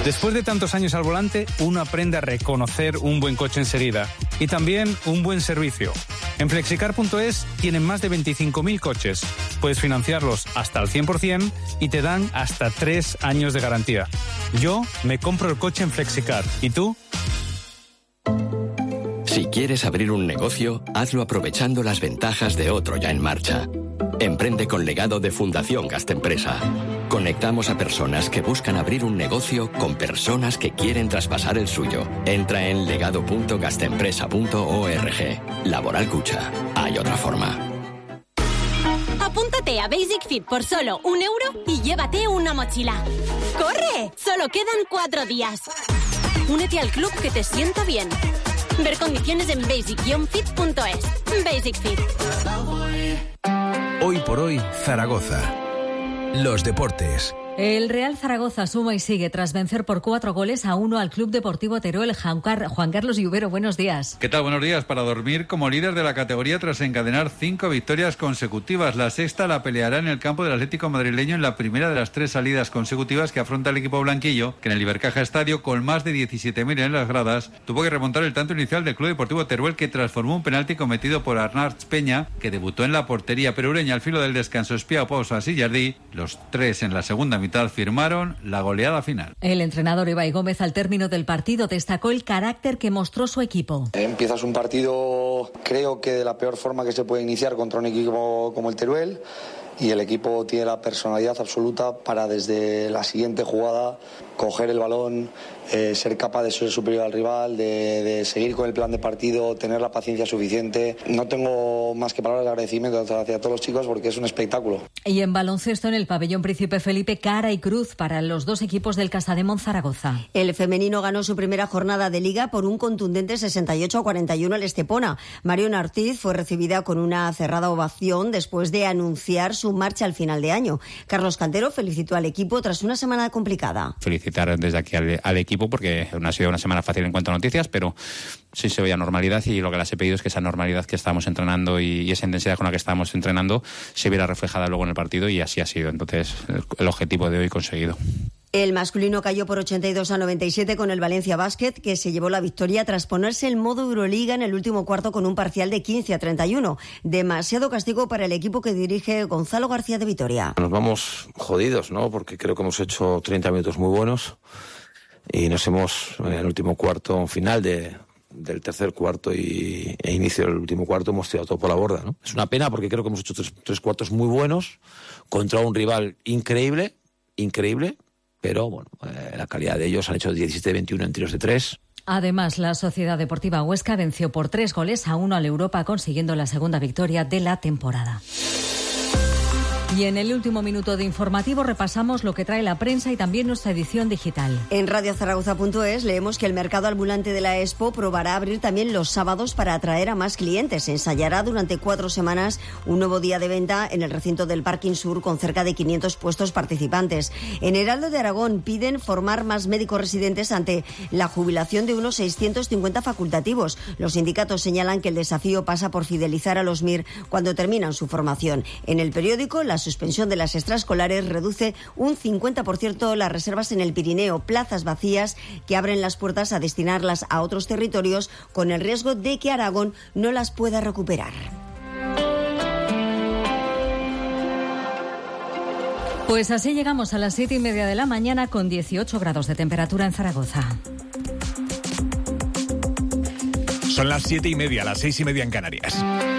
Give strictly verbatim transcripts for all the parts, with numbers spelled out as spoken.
Después de tantos años al volante, uno aprende a reconocer un buen coche enseguida y también un buen servicio. En flexicar punto es tienen más de veinticinco mil coches. Puedes financiarlos hasta al cien por ciento y te dan hasta tres años de garantía. Yo me compro el coche en Flexicar. ¿Y tú? Si quieres abrir un negocio, hazlo aprovechando las ventajas de otro ya en marcha. Emprende con legado de Fundación Gastempresa. Conectamos a personas que buscan abrir un negocio con personas que quieren traspasar el suyo. Entra en legado punto gastempresa punto org. Laboral Cucha. Hay otra forma. Apúntate a Basic Fit por solo un euro y llévate una mochila. ¡Corre! Solo quedan cuatro días. Únete al club que te sienta bien. Ver condiciones en basic fit punto es. Basic Fit. Hoy por hoy, Zaragoza. Los deportes. El Real Zaragoza suma y sigue tras vencer por cuatro goles a uno al Club Deportivo Teruel. Juan Carlos Lluvero, buenos días. ¿Qué tal? Buenos días. Para dormir como líder de la categoría tras encadenar cinco victorias consecutivas. La sexta la peleará en el campo del Atlético madrileño en la primera de las tres salidas consecutivas que afronta el equipo blanquillo, que en el Ibercaja Estadio, con más de diecisiete mil en las gradas, tuvo que remontar el tanto inicial del Club Deportivo Teruel, que transformó un penalti cometido por Arnards Peña, que debutó en la portería perureña al filo del descanso. Espiao, Pausas y Jardí, los tres en la segunda mitad, firmaron la goleada final. El entrenador Ibai Gómez, al término del partido, destacó el carácter que mostró su equipo. Empiezas un partido, creo que de la peor forma que se puede iniciar contra un equipo como el Teruel, y el equipo tiene la personalidad absoluta para desde la siguiente jugada coger el balón, eh, ser capaz de ser superior al rival, de, de seguir con el plan de partido, tener la paciencia suficiente. No tengo más que palabras de agradecimiento hacia todos los chicos porque es un espectáculo. Y en baloncesto, en el pabellón Príncipe Felipe, cara y cruz para los dos equipos del Casademón Zaragoza. El femenino ganó su primera jornada de liga por un contundente sesenta y ocho a cuarenta y uno al Estepona. Mariona Ortiz fue recibida con una cerrada ovación después de anunciar su marcha al final de año. Carlos Cantero felicitó al equipo tras una semana complicada. Felicitar desde aquí al, al equipo porque no ha sido una semana fácil en cuanto a noticias, pero sí se veía normalidad, y lo que les he pedido es que esa normalidad que estábamos entrenando y, y esa intensidad con la que estábamos entrenando se viera reflejada luego en el partido, y así ha sido. Entonces, el, el objetivo de hoy conseguido. El masculino cayó por ochenta y dos a noventa y siete con el Valencia Basket, que se llevó la victoria tras ponerse en modo Euroliga en el último cuarto con un parcial de quince a treinta y uno. Demasiado castigo para el equipo que dirige Gonzalo García de Vitoria. Nos vamos jodidos, ¿no? Porque creo que hemos hecho treinta minutos muy buenos y nos hemos, en el último cuarto final de... del tercer cuarto y, e inicio del último cuarto, hemos tirado todo por la borda, ¿no? Es una pena porque creo que hemos hecho tres, tres cuartos muy buenos contra un rival increíble, increíble, pero bueno, eh, la calidad de ellos han hecho diecisiete veintiuno en tiros de tres. Además, la Sociedad Deportiva Huesca venció por tres goles a uno al Europa, consiguiendo la segunda victoria de la temporada. Y en el último minuto de informativo repasamos lo que trae la prensa y también nuestra edición digital. En radio zaragoza punto es leemos que el mercado ambulante de la Expo probará abrir también los sábados para atraer a más clientes. Se ensayará durante cuatro semanas un nuevo día de venta en el recinto del Parking Sur con cerca de quinientos puestos participantes. En Heraldo de Aragón piden formar más médicos residentes ante la jubilación de unos seiscientos cincuenta facultativos. Los sindicatos señalan que el desafío pasa por fidelizar a los M I R cuando terminan su formación. En el periódico, la suspensión de las extraescolares reduce un cincuenta por ciento las reservas en el Pirineo, plazas vacías que abren las puertas a destinarlas a otros territorios con el riesgo de que Aragón no las pueda recuperar. Pues así llegamos a las siete y media de la mañana con dieciocho grados de temperatura en Zaragoza. Son las siete y media, las seis y media en Canarias.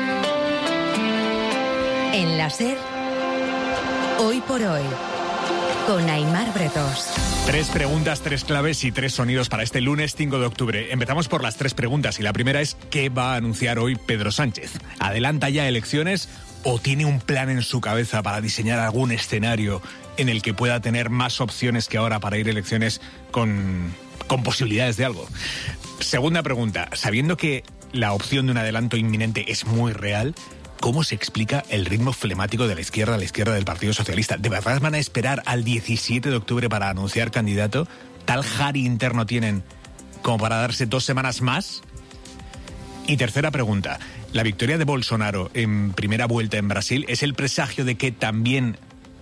En la SER, Hoy por hoy, con Aimar Bretos. Tres preguntas, tres claves y tres sonidos para este lunes cinco de octubre. Empezamos por las tres preguntas y la primera es ¿qué va a anunciar hoy Pedro Sánchez? ¿Adelanta ya elecciones o tiene un plan en su cabeza para diseñar algún escenario en el que pueda tener más opciones que ahora para ir a elecciones con, con posibilidades de algo? Segunda pregunta, sabiendo que la opción de un adelanto inminente es muy real, ¿cómo se explica el ritmo flemático de la izquierda a la izquierda del Partido Socialista? ¿De verdad van a esperar al diecisiete de octubre para anunciar candidato? ¿Tal jari interno tienen como para darse dos semanas más? Y tercera pregunta, ¿la victoria de Bolsonaro en primera vuelta en Brasil es el presagio de que también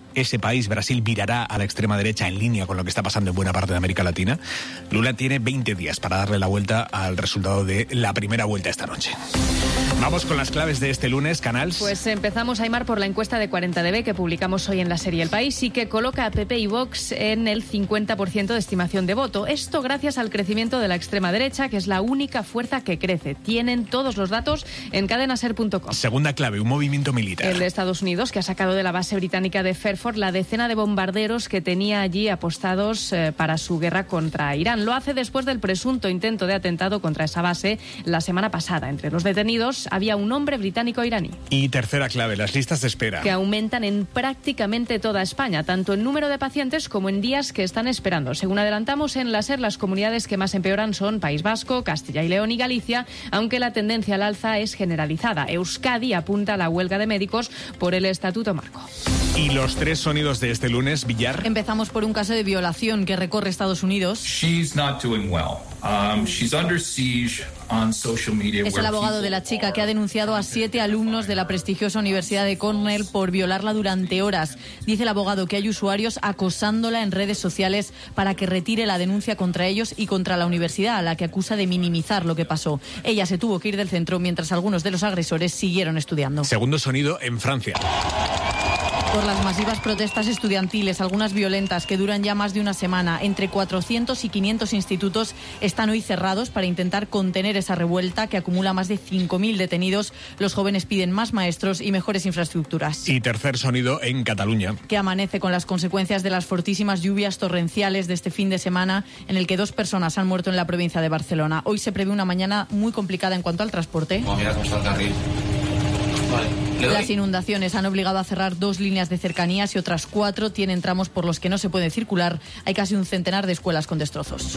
ese país, Brasil, virará a la extrema derecha en línea con lo que está pasando en buena parte de América Latina. Lula tiene veinte días para darle la vuelta al resultado de la primera vuelta esta noche. Vamos con las claves de este lunes, Canals. Pues empezamos, Aimar, por la encuesta de cuarenta D B que publicamos hoy en la serie El País y que coloca a P P y Vox en el cincuenta por ciento de estimación de voto. Esto gracias al crecimiento de la extrema derecha, que es la única fuerza que crece. Tienen todos los datos en cadenaser punto com. Segunda clave, un movimiento militar. El de Estados Unidos, que ha sacado de la base británica de Fairford la decena de bombarderos que tenía allí apostados eh, para su guerra contra Irán. Lo hace después del presunto intento de atentado contra esa base la semana pasada. Entre los detenidos había un hombre británico-iraní. Y tercera clave, las listas de espera. Que aumentan en prácticamente toda España, tanto en número de pacientes como en días que están esperando. Según adelantamos en la SER, las comunidades que más empeoran son País Vasco, Castilla y León y Galicia, aunque la tendencia al alza es generalizada. Euskadi apunta a la huelga de médicos por el Estatuto Marco. Y los tres sonidos de este lunes, Villar. Empezamos por un caso de violación que recorre Estados Unidos. She's not doing well. Um, she's under siege on social media. Es el abogado de la chica que ha denunciado a siete alumnos de la prestigiosa Universidad de Cornell por violarla durante horas. Dice el abogado que hay usuarios acosándola en redes sociales para que retire la denuncia contra ellos y contra la universidad, a la que acusa de minimizar lo que pasó. Ella se tuvo que ir del centro mientras algunos de los agresores siguieron estudiando. Segundo sonido en Francia. Por las masivas protestas estudiantiles, algunas violentas que duran ya más de una semana, entre cuatrocientos y quinientos institutos están hoy cerrados para intentar contener esa revuelta que acumula más de cinco mil detenidos. Los jóvenes piden más maestros y mejores infraestructuras. Y tercer sonido en Cataluña. Que amanece con las consecuencias de las fortísimas lluvias torrenciales de este fin de semana, en el que dos personas han muerto en la provincia de Barcelona. Hoy se prevé una mañana muy complicada en cuanto al transporte. Oh, mira cómo está el carril. Vale. Las inundaciones han obligado a cerrar dos líneas de cercanías y otras cuatro tienen tramos por los que no se puede circular. Hay casi un centenar de escuelas con destrozos.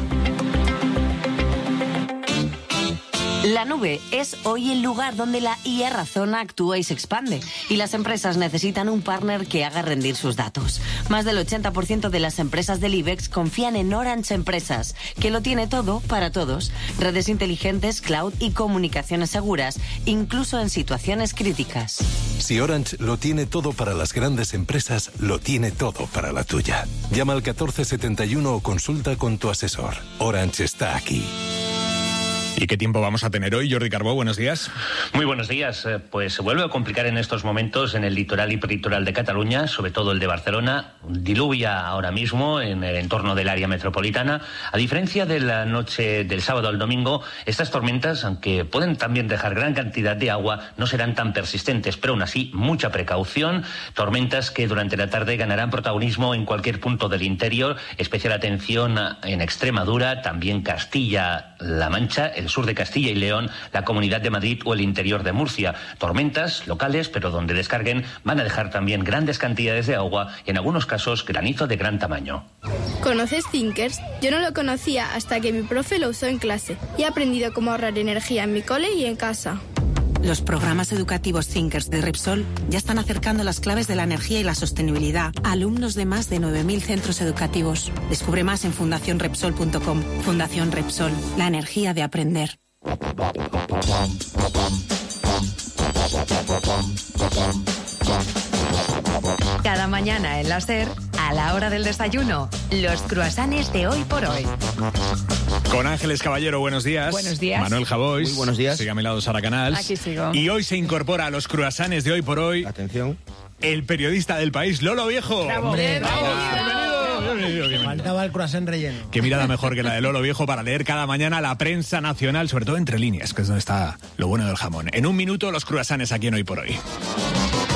La nube es hoy el lugar donde la I A razona, actúa y se expande. Y las empresas necesitan un partner que haga rendir sus datos. Más del ochenta por ciento de las empresas del IBEX confían en Orange Empresas, que lo tiene todo para todos. Redes inteligentes, cloud y comunicaciones seguras, incluso en situaciones críticas. Si Orange lo tiene todo para las grandes empresas, lo tiene todo para la tuya. Llama al catorce setenta y uno o consulta con tu asesor. Orange está aquí. ¿Y qué tiempo vamos a tener hoy, Jordi Carbó? Buenos días. Muy buenos días. Pues se vuelve a complicar en estos momentos en el litoral y peritoral de Cataluña, sobre todo el de Barcelona. Diluvia ahora mismo en el entorno del área metropolitana. A diferencia de la noche del sábado al domingo, estas tormentas, aunque pueden también dejar gran cantidad de agua, no serán tan persistentes, pero aún así, mucha precaución. Tormentas que durante la tarde ganarán protagonismo en cualquier punto del interior. Especial atención en Extremadura, también Castilla-La Mancha, el sur de Castilla y León, la Comunidad de Madrid o el interior de Murcia. Tormentas locales, pero donde descarguen van a dejar también grandes cantidades de agua y en algunos casos granizo de gran tamaño. ¿Conoces Thinkers? Yo no lo conocía hasta que mi profe lo usó en clase y he aprendido cómo ahorrar energía en mi cole y en casa. Los programas educativos Thinkers de Repsol ya están acercando las claves de la energía y la sostenibilidad a alumnos de más de nueve mil centros educativos. Descubre más en fundación repsol punto com. Fundación Repsol, la energía de aprender. Cada mañana en la SER, a la hora del desayuno, los cruasanes de hoy por hoy. Con Ángeles Caballero, buenos días. Buenos días. Manuel Javois. Muy buenos días. Sigue a mi lado Sara Canals. Aquí sigo. Y hoy se incorpora a los cruasanes de hoy por hoy. Atención. El periodista del país, Lolo Viejo. ¡Bravo! Hombre, ¡Bravo! Bienvenido, bienvenido, bienvenido. Faltaba el croissant relleno. Qué mirada mejor que la de Lolo Viejo para leer cada mañana la prensa nacional, sobre todo entre líneas, que es donde está lo bueno del jamón. En un minuto, los cruasanes aquí en Hoy por Hoy.